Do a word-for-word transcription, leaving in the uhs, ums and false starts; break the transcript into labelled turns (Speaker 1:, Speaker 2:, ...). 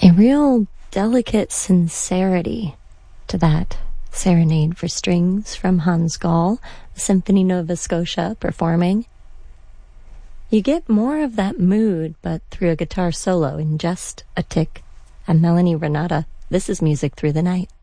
Speaker 1: A real delicate sincerity to that Serenade for Strings from Hans Gall, the Symphony Nova Scotia performing. You get more of that mood, but through a guitar solo in just a tick. I'm Melanie Renata. This is Music Through the Night.